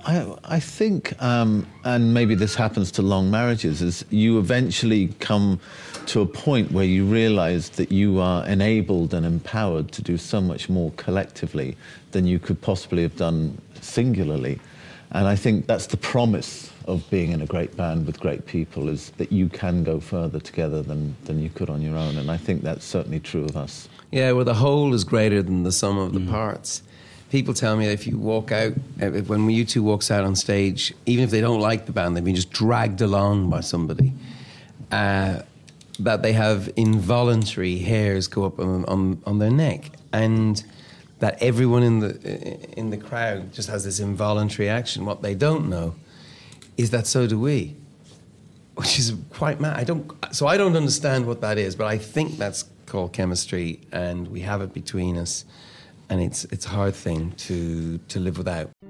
I think, and maybe this happens to long marriages, is you eventually come to a point where you realise that you are enabled and empowered to do so much more collectively than you could possibly have done singularly. And I think that's the promise of being in a great band with great people, is that you can go further together than you could on your own. And I think that's certainly true of us. Yeah, well, the whole is greater than the sum of the parts. People tell me that if you walk out, when U2 walks out on stage, even if they don't like the band, they've been just dragged along by somebody, that they have involuntary hairs go up on their neck, and that everyone in the crowd just has this involuntary action. What they don't know is that so do we, which is quite mad. I don't understand what that is, but I think that's called chemistry, and we have it between us. And it's a hard thing to live without.